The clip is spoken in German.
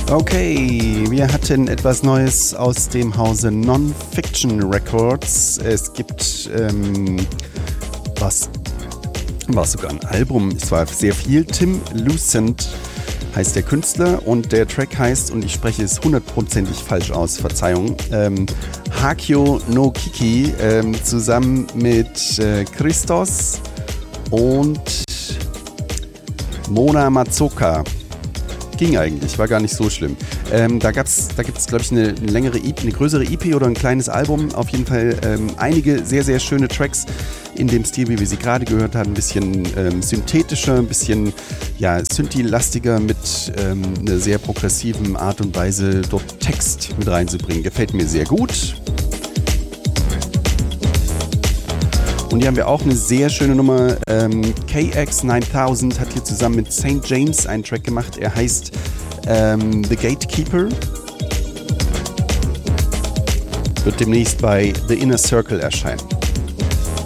Okay, wir hatten etwas Neues aus dem Hause Non-Fiction Records. Es gibt, war sogar ein Album, es war sehr viel. Tim Lucent heißt der Künstler und der Track heißt, und ich spreche es hundertprozentig falsch aus, Verzeihung, Hakyo no Kiki, zusammen mit Christos und Mona Matsuoka. Ging eigentlich, war gar nicht so schlimm. Da gibt es, glaube ich, eine längere EP, eine größere EP oder ein kleines Album. Auf jeden Fall einige sehr, sehr schöne Tracks in dem Stil, wie wir sie gerade gehört haben. Ein bisschen synthetischer, ein bisschen Synthi-lastiger mit einer sehr progressiven Art und Weise, dort Text mit reinzubringen. Gefällt mir sehr gut. Und hier haben wir auch eine sehr schöne Nummer. KX9000 hat hier zusammen mit St. James einen Track gemacht. Er heißt The Gatekeeper. Wird demnächst bei The Inner Circle erscheinen.